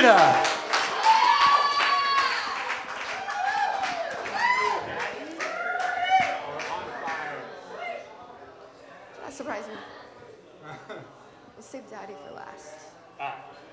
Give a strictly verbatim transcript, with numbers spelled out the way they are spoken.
Judah. That surprised me. Let's save Daddy for last. Ah.